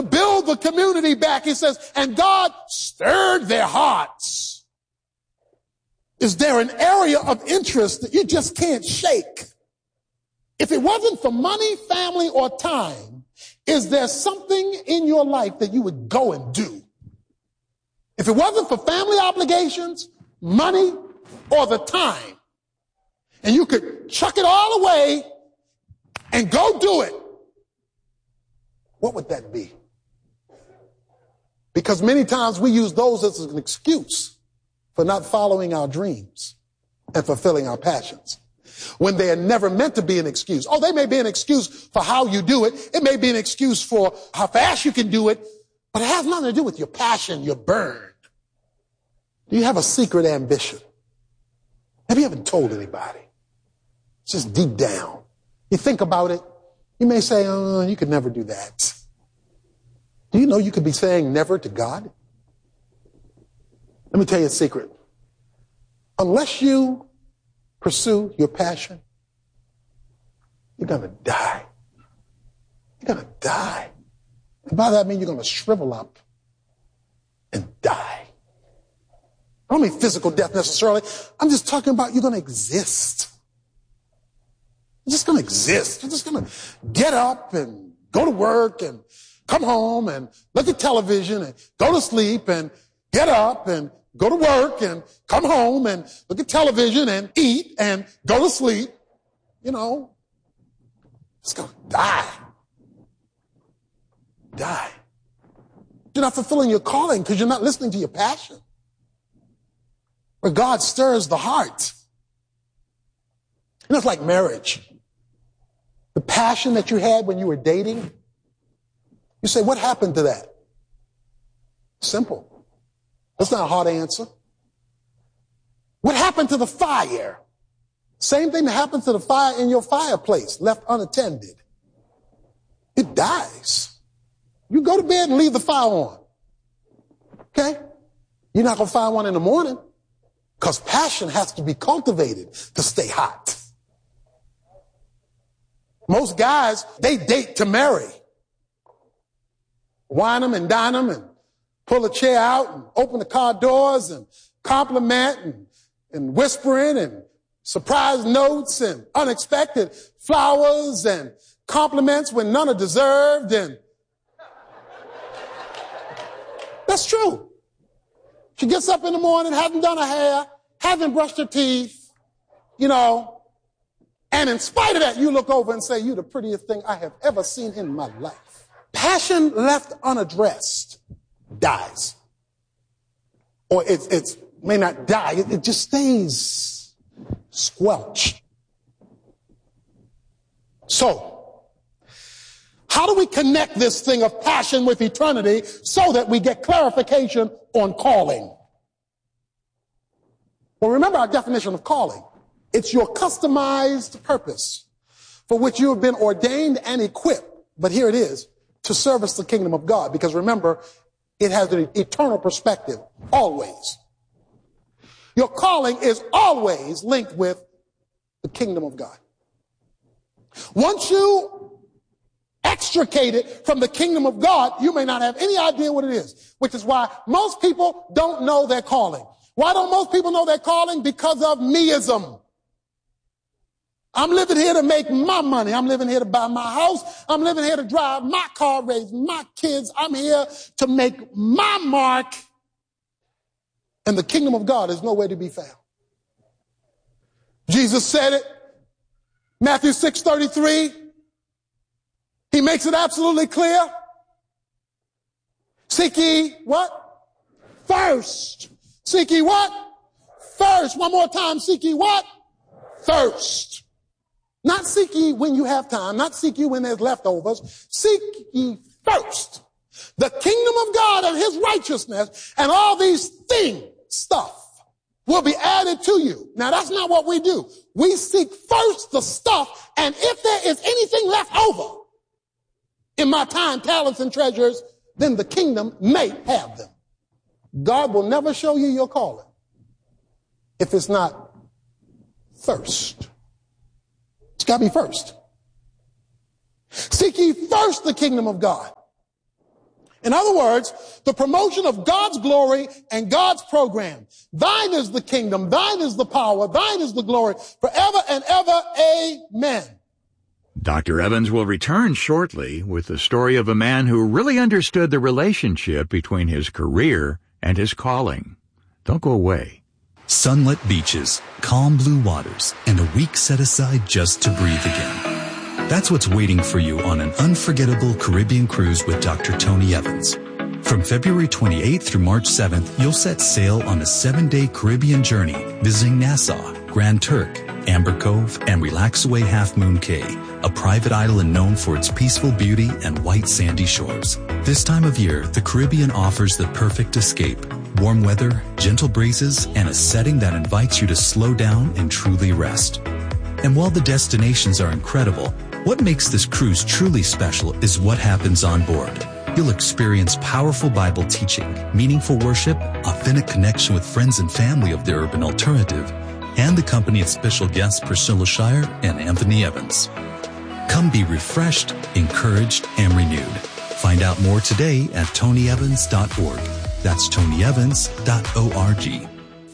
build the community back. He says, and God stirred their hearts. Is there an area of interest that you just can't shake? If it wasn't for money, family, or time, is there something in your life that you would go and do? If it wasn't for family obligations, money, or the time, and you could chuck it all away and go do it, what would that be? Because many times we use those as an excuse for not following our dreams and fulfilling our passions, when they are never meant to be an excuse. Oh, they may be an excuse for how you do it. It may be an excuse for how fast you can do it, but it has nothing to do with your passion, your burn. Do you have a secret ambition? Have you ever told anybody? It's just deep down. You think about it. You may say, oh, you could never do that. Do you know you could be saying never to God? Let me tell you a secret. Unless you pursue your passion, you're going to die. You're going to die. And by that I mean you're going to shrivel up and die. I don't mean physical death necessarily. I'm just talking about you're going to exist. You're just going to exist. You're just going to get up and go to work and come home and look at television and go to sleep and get up and go to work and come home and look at television and eat and go to sleep. You know, it's going to die. Die. You're not fulfilling your calling because you're not listening to your passion. Where God stirs the heart. And it's like marriage. The passion that you had when you were dating. You say, what happened to that? Simple. That's not a hard answer. What happened to the fire? Same thing that happens to the fire in your fireplace, left unattended. It dies. You go to bed and leave the fire on. Okay? You're not going to find one in the morning because passion has to be cultivated to stay hot. Most guys, they date to marry. Wine them and dine them and pull a chair out and open the car doors and compliment and whispering and surprise notes and unexpected flowers and compliments when none are deserved. And that's true. She gets up in the morning, hasn't done her hair, hasn't brushed her teeth, you know, and in spite of that, you look over and say, you're the prettiest thing I have ever seen in my life. Passion left unaddressed dies. Or it may not die, it just stays squelched. So, how do we connect this thing of passion with eternity so that we get clarification on calling? Well, remember our definition of calling. It's your customized purpose for which you have been ordained and equipped. But here it is, to service the kingdom of God. Because remember, it has an eternal perspective, always. Your calling is always linked with the kingdom of God. Once you extricate it from the kingdom of God, you may not have any idea what it is, which is why most people don't know their calling. Why don't most people know their calling? Because of meism. I'm living here to make my money. I'm living here to buy my house. I'm living here to drive my car, raise my kids. I'm here to make my mark. And the kingdom of God is nowhere to be found. Jesus said it. Matthew 6:33. He makes it absolutely clear. Seek ye what? First. Seek ye what? First. One more time. Seek ye what? First. Not seek ye when you have time. Not seek ye when there's leftovers. Seek ye first the kingdom of God and his righteousness, and all these things, stuff, will be added to you. Now, that's not what we do. We seek first the stuff, and if there is anything left over in my time, talents, and treasures, then the kingdom may have them. God will never show you your calling if it's not first. It's got to be first. Seek ye first the kingdom of God In other words, the promotion of God's glory and God's program. Thine is the kingdom, thine is the power, thine is the glory, forever and ever. Amen. Dr. Evans will return shortly with the story of a man who really understood the relationship between his career and his calling. Don't go away. Sunlit beaches, calm blue waters, and a week set aside just to breathe again. That's what's waiting for you on an unforgettable Caribbean cruise with Dr. Tony Evans. From February 28th through March 7th, you'll set sail on a 7-day Caribbean journey, visiting Nassau, Grand Turk, Amber Cove, and Relaxaway Half Moon Cay, a private island known for its peaceful beauty and white sandy shores. This time of year, the Caribbean offers the perfect escape. Warm weather, gentle breezes, and a setting that invites you to slow down and truly rest. And while the destinations are incredible, what makes this cruise truly special is what happens on board. You'll experience powerful Bible teaching, meaningful worship, authentic connection with friends and family of the urban alternative, and the company of special guests Priscilla Shirer and Anthony Evans. Come be refreshed, encouraged, and renewed. Find out more today at tonyevans.org. That's tonyevans.org.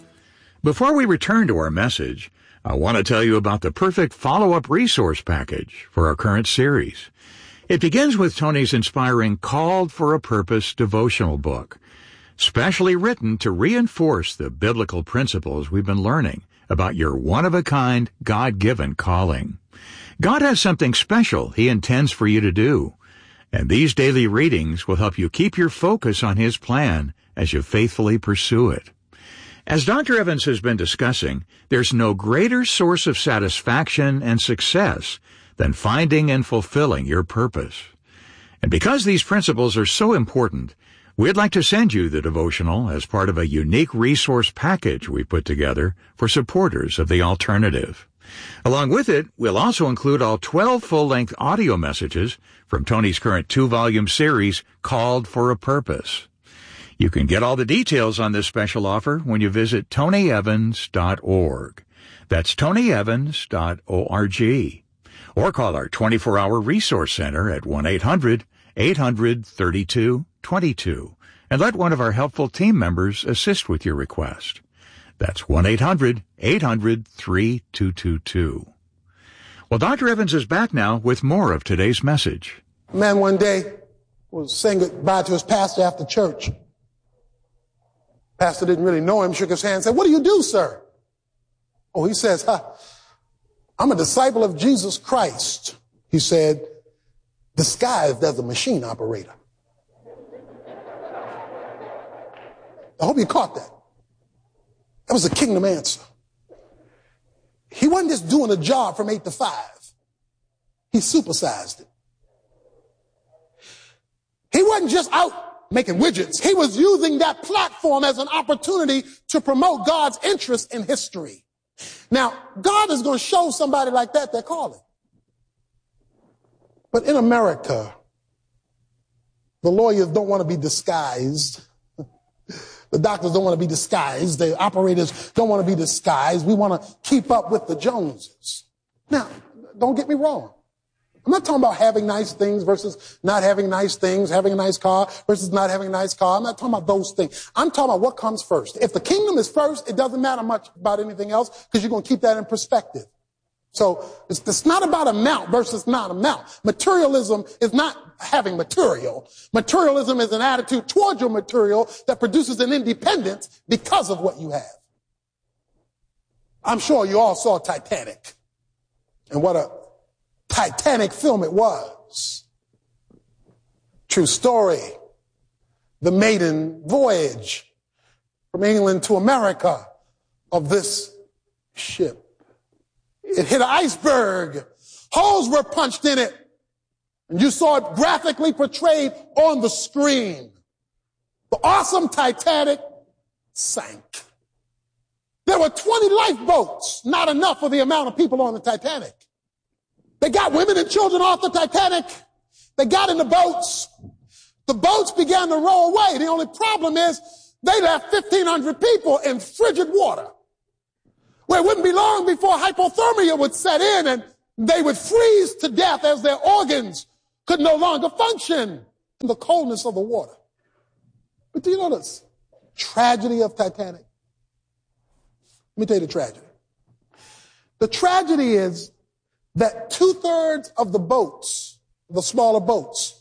Before we return to our message, I want to tell you about the perfect follow-up resource package for our current series. It begins with Tony's inspiring Called for a Purpose devotional book, specially written to reinforce the biblical principles we've been learning about your one-of-a-kind, God-given calling. God has something special He intends for you to do, and these daily readings will help you keep your focus on His plan as you faithfully pursue it. As Dr. Evans has been discussing, there's no greater source of satisfaction and success than finding and fulfilling your purpose. And because these principles are so important, we'd like to send you the devotional as part of a unique resource package we put together for supporters of the alternative. Along with it, we'll also include all 12 full-length audio messages from Tony's current 2-volume series, Called for a Purpose. You can get all the details on this special offer when you visit tonyevans.org. That's tonyevans.org. Or call our 24-hour resource center at 1-800-800-3222 and let one of our helpful team members assist with your request. That's 1-800-800-3222. Well, Dr. Evans is back now with more of today's message. A man one day was saying goodbye to his pastor after church. Pastor didn't really know him, shook his hand and said, "What do you do, sir?" Oh, he says, "I'm a disciple of Jesus Christ." He said, "disguised as a machine operator." I hope you caught that. That was a kingdom answer. He wasn't just doing a job from 8 to 5. He supersized it. He wasn't just out making widgets. He was using that platform as an opportunity to promote God's interest in history. Now, God is going to show somebody like that their calling. But in America, the lawyers don't want to be disguised. The doctors don't want to be disguised. The operators don't want to be disguised. We want to keep up with the Joneses. Now, don't get me wrong. I'm not talking about having nice things versus not having nice things, having a nice car versus not having a nice car. I'm not talking about those things. I'm talking about what comes first. If the kingdom is first, it doesn't matter much about anything else because you're going to keep that in perspective. So it's not about amount versus not amount. Materialism is not having material. Materialism is an attitude towards your material that produces an independence because of what you have. I'm sure you all saw Titanic and what a Titanic film it was. True story. The maiden voyage from England to America of this ship. It hit an iceberg. Holes were punched in it. And you saw it graphically portrayed on the screen. The awesome Titanic sank. There were 20 lifeboats, not enough for the amount of people on the Titanic. They got women and children off the Titanic. They got in the boats. The boats began to row away. The only problem is they left 1,500 people in frigid water, where it wouldn't be long before hypothermia would set in and they would freeze to death as their organs could no longer function. in the coldness of the water. But do you know the tragedy of Titanic? Let me tell you the tragedy. The tragedy is that 2/3 of the boats, the smaller boats,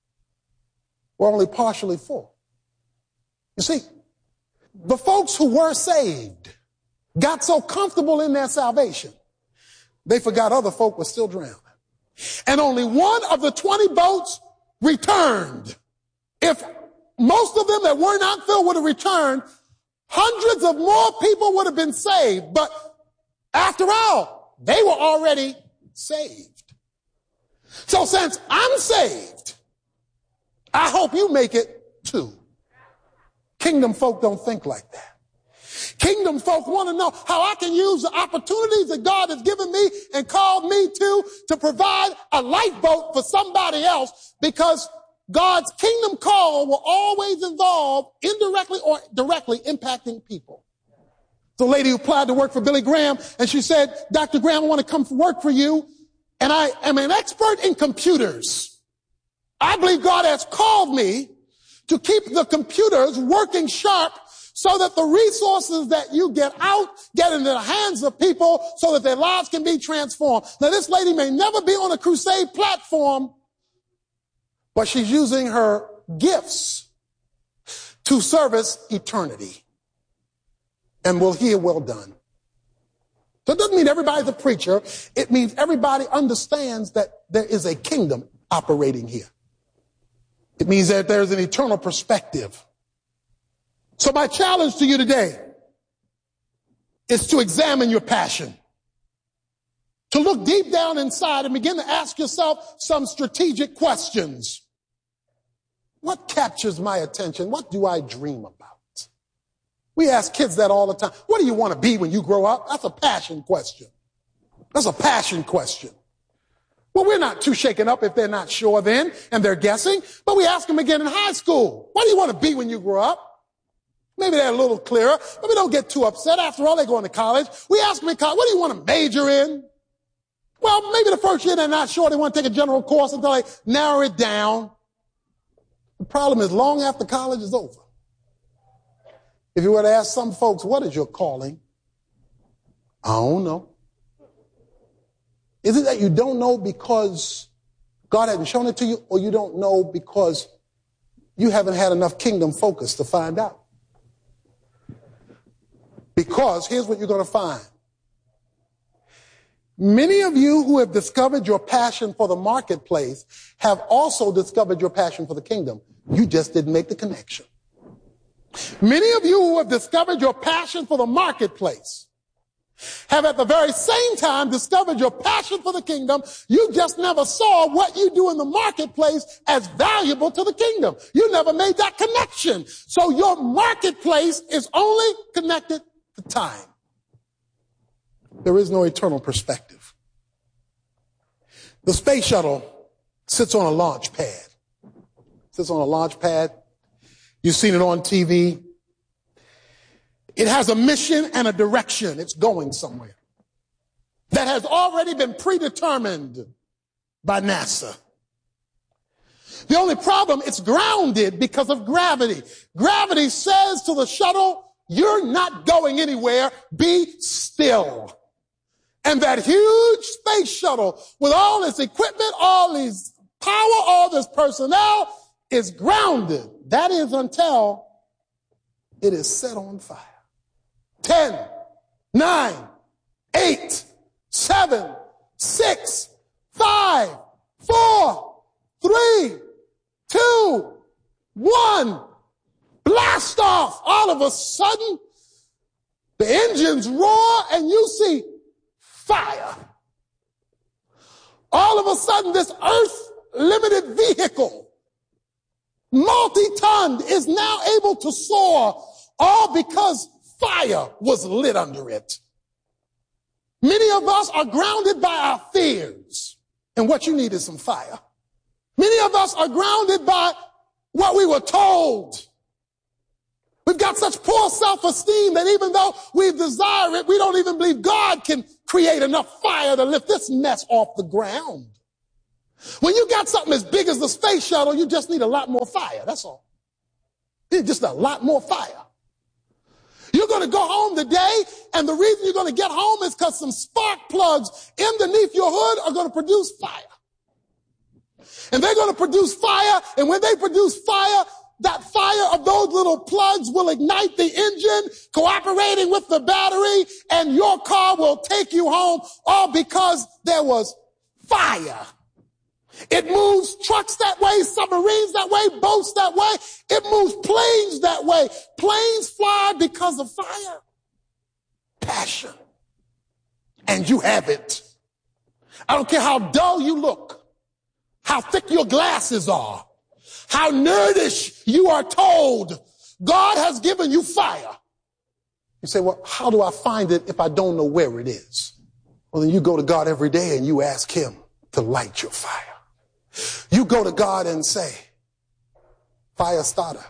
were only partially full. You see, the folks who were saved got so comfortable in their salvation, they forgot other folk were still drowning. And only one of the 20 boats returned. If most of them that were not filled would have returned, hundreds of more people would have been saved. But after all, they were already saved. So since I'm saved, I hope you make it too. Kingdom folk don't think like that. Kingdom folk want to know how I can use the opportunities that God has given me and called me to provide a lifeboat for somebody else, because God's kingdom call will always involve indirectly or directly impacting people. The lady who applied to work for Billy Graham, and she said, Dr. Graham, I want to come work for you, and I am an expert in computers. I believe God has called me to keep the computers working sharp so that the resources that you get out get into the hands of people so that their lives can be transformed. Now, this lady may never be on a crusade platform, but she's using her gifts to service eternity. And we'll hear well done. So it doesn't mean everybody's a preacher. It means everybody understands that there is a kingdom operating here. It means that there's an eternal perspective. So my challenge to you today is to examine your passion, to look deep down inside and begin to ask yourself some strategic questions. What captures my attention? What do I dream about? We ask kids that all the time. What do you want to be when you grow up? That's a passion question. That's a passion question. Well, we're not too shaken up if they're not sure then and they're guessing, but we ask them again in high school. What do you want to be when you grow up? Maybe they're a little clearer, but we don't get too upset. After all, they're going to college. We ask them in college, what do you want to major in? Well, maybe the first year they're not sure. They want to take a general course until they narrow it down. The problem is long after college is over. If you were to ask some folks, what is your calling? I don't know. Is it that you don't know because God hasn't shown it to you, or you don't know because you haven't had enough kingdom focus to find out? Because here's what you're going to find. Many of you who have discovered your passion for the marketplace have also discovered your passion for the kingdom. You just didn't make the connection. Many of you who have discovered your passion for the marketplace have at the very same time discovered your passion for the kingdom. You just never saw what you do in the marketplace as valuable to the kingdom. You never made that connection. So your marketplace is only connected to time. There is no eternal perspective. The space shuttle sits on a launch pad. Sits on a launch pad. You've seen it on TV. It has a mission and a direction. It's going somewhere that has already been predetermined by NASA. The only problem, it's grounded because of gravity. Gravity says to the shuttle, you're not going anywhere. Be still. And that huge space shuttle with all its equipment, all these power, all this personnel is grounded. That is until it is set on fire. 10, 9, 8, 7, 6, 5, 4, 3, 2, 1. Blast off. All of a sudden, the engines roar and you see fire. All of a sudden, this Earth-limited vehicle, multi-ton, is now able to soar, all because fire was lit under it. Many of us are grounded by our fears, and what you need is some fire. Many of us are grounded by what we were told. We've got such poor self-esteem that even though we desire it, we don't even believe God can create enough fire to lift this mess off the ground. When you got something as big as the space shuttle, you just need a lot more fire. That's all. You need just a lot more fire. You're going to go home today, and the reason you're going to get home is because some spark plugs underneath your hood are going to produce fire. And they're going to produce fire, and when they produce fire, that fire of those little plugs will ignite the engine, cooperating with the battery, and your car will take you home, all because there was fire. It moves trucks that way, submarines that way, boats that way. It moves planes that way. Planes fly because of fire. Passion. And you have it. I don't care how dull you look, how thick your glasses are, how nerdish you are told. God has given you fire. You say, well, how do I find it if I don't know where it is? Well, then you go to God every day and you ask him to light your fire. You go to God and say, fire starter,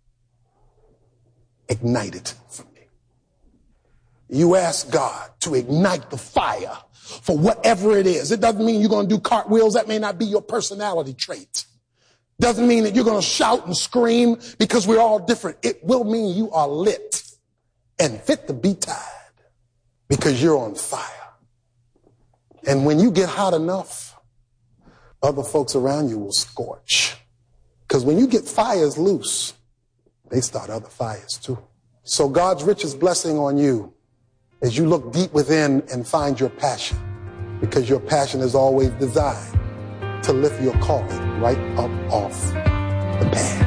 ignite it for me. You ask God to ignite the fire for whatever it is. It doesn't mean you're going to do cartwheels. That may not be your personality trait. Doesn't mean that you're going to shout and scream, because we're all different. It will mean you are lit and fit to be tied because you're on fire. And when you get hot enough, other folks around you will scorch. Because when you get fires loose, they start other fires too. So God's richest blessing on you as you look deep within and find your passion, because your passion is always designed to lift your calling right up off the pad.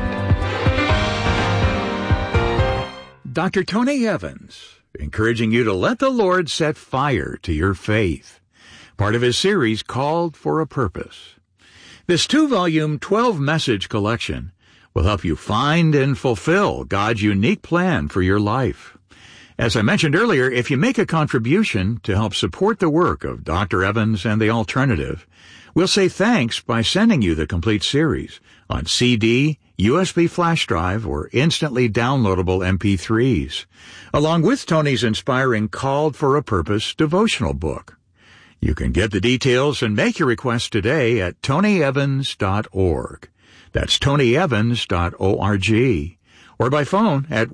Dr. Tony Evans, encouraging you to let the Lord set fire to your faith. Part of his series, Called for a Purpose. This 2-volume, 12-message collection will help you find and fulfill God's unique plan for your life. As I mentioned earlier, if you make a contribution to help support the work of Dr. Evans and The Alternative, we'll say thanks by sending you the complete series on CD, USB flash drive, or instantly downloadable MP3s, along with Tony's inspiring Called for a Purpose devotional book. You can get the details and make your request today at tonyevans.org. That's tonyevans.org. Or by phone at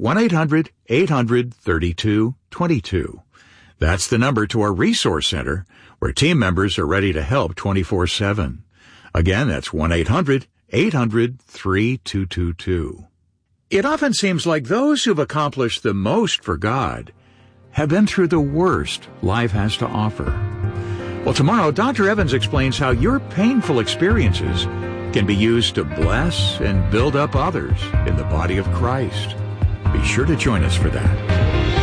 1-800-800-3222. That's the number to our resource center, where team members are ready to help 24/7. Again, that's 1-800-800-3222. It often seems like those who've accomplished the most for God have been through the worst life has to offer. Well, tomorrow, Dr. Evans explains how your painful experiences can be used to bless and build up others in the body of Christ. Be sure to join us for that.